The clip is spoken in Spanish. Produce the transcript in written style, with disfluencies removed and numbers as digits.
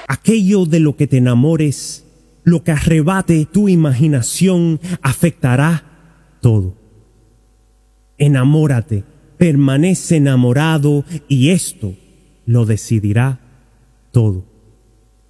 Aquello de lo que te enamores, lo que arrebate tu imaginación, afectará todo. Enamórate, permanece enamorado y esto lo decidirá todo.